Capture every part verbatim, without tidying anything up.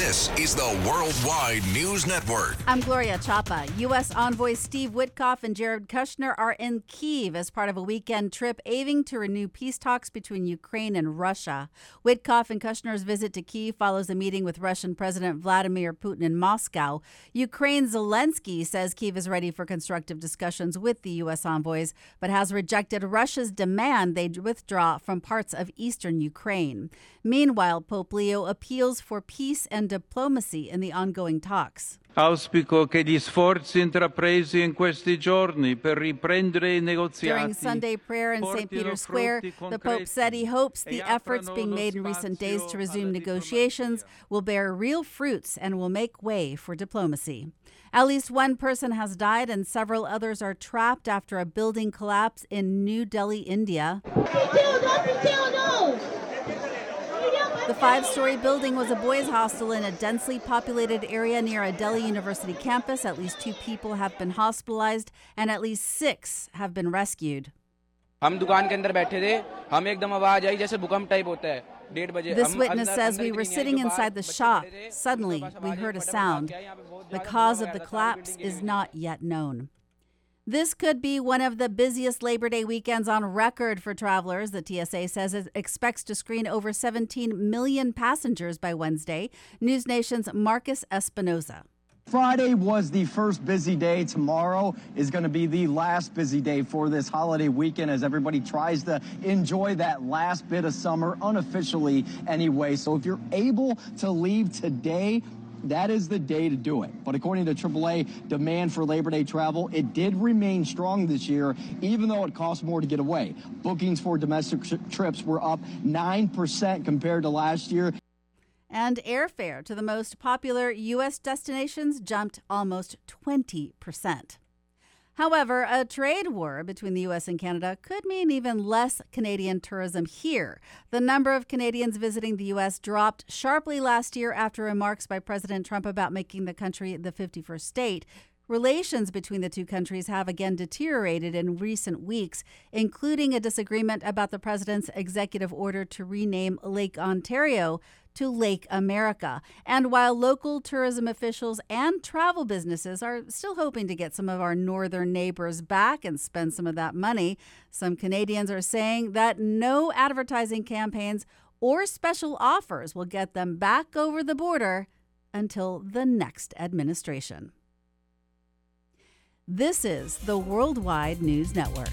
This is the Worldwide News Network. I'm Gloria Chapa. U S envoys Steve Witkoff and Jared Kushner are in Kyiv as part of a weekend trip aiming to renew peace talks between Ukraine and Russia. Witkoff and Kushner's visit to Kyiv follows a meeting with Russian President Vladimir Putin in Moscow. Ukraine's Zelensky says Kyiv is ready for constructive discussions with the U S envoys, but has rejected Russia's demand they withdraw from parts of eastern Ukraine. Meanwhile, Pope Leo appeals for peace and diplomacy in the ongoing talks. Auspico che gli sforzi intrapresi in questi giorni per riprendere i negoziati. During Sunday prayer in Saint Peter's Square, the Pope said he hopes the efforts being made in recent days to resume negotiations will bear real fruits and will make way for diplomacy. At least one person has died and several others are trapped after a building collapse in New Delhi, India. The five-story building was a boys' hostel in a densely populated area near a Delhi University campus. At least two people have been hospitalized and at least six have been rescued. This witness says we were sitting inside the shop. Suddenly, we heard a sound. The cause of the collapse is not yet known. This could be one of the busiest Labor Day weekends on record for travelers. The T S A says it expects to screen over seventeen million passengers by Wednesday. News Nation's Marcus Espinoza. Friday was the first busy day. Tomorrow is going to be the last busy day for this holiday weekend as everybody tries to enjoy that last bit of summer unofficially anyway. So if you're able to leave today, that is the day to do it. But according to triple A, demand for Labor Day travel, it did remain strong this year, even though it costs more to get away. Bookings for domestic trips were up nine percent compared to last year. And airfare to the most popular U S destinations jumped almost twenty percent. However, a trade war between the U S and Canada could mean even less Canadian tourism here. The number of Canadians visiting the U S dropped sharply last year after remarks by President Trump about making the country the fifty-first state. Relations between the two countries have again deteriorated in recent weeks, including a disagreement about the president's executive order to rename Lake Ontario to Lake America. And while local tourism officials and travel businesses are still hoping to get some of our northern neighbors back and spend some of that money, some Canadians are saying that no advertising campaigns or special offers will get them back over the border until the next administration. This is the Worldwide News Network.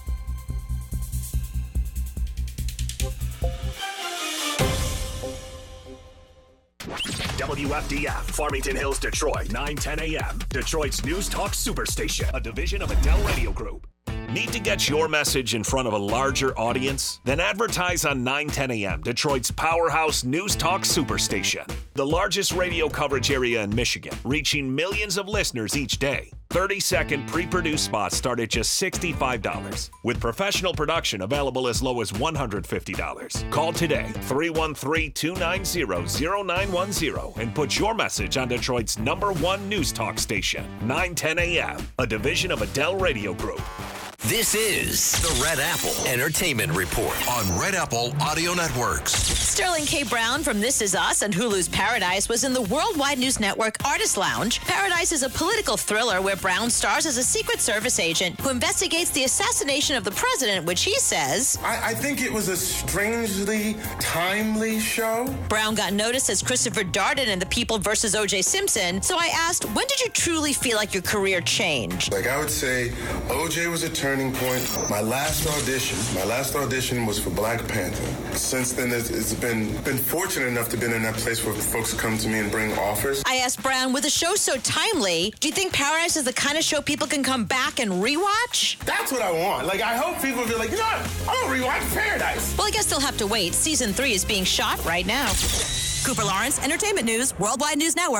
W F D F, Farmington Hills, Detroit, nine ten a.m. Detroit's News Talk Superstation, a division of Adele Radio Group. Need to get your message in front of a larger audience? Then advertise on nine ten a.m., Detroit's powerhouse News Talk Superstation. The largest radio coverage area in Michigan, reaching millions of listeners each day. thirty-second pre-produced spots start at just sixty-five dollars, with professional production available as low as one hundred fifty dollars. Call today, three one three, two nine zero, zero nine one zero, and put your message on Detroit's number one news talk station, nine ten a.m., a division of Adele Radio Group. This is the Red Apple Entertainment Report on Red Apple Audio Networks. Sterling K. Brown from This Is Us and Hulu's Paradise was in the Worldwide News Network Artist Lounge. Paradise is a political thriller where Brown stars as a Secret Service agent who investigates the assassination of the president, which he says... I, I think it was a strangely timely show. Brown got noticed as Christopher Darden in The People versus O J Simpson, so I asked, when did you truly feel like your career changed? Like, I would say O J was a turning point. My last audition, my last audition was for Black Panther. Since then, it's, it's been been fortunate enough to be in that place where folks come to me and bring offers. I asked Brown, with a show so timely, do you think Paradise is the kind of show people can come back and rewatch? That's what I want. Like, I hope people will be like, you know what? I'm gonna rewatch Paradise. Well, I guess they'll have to wait. Season three is being shot right now. Cooper Lawrence, Entertainment News, Worldwide News Network.